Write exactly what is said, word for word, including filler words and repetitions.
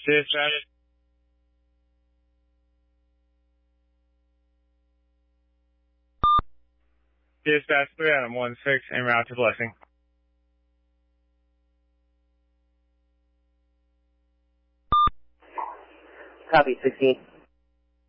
Dispatch. Dispatch three Adam one six en route to Blessing. Copy, sixteen.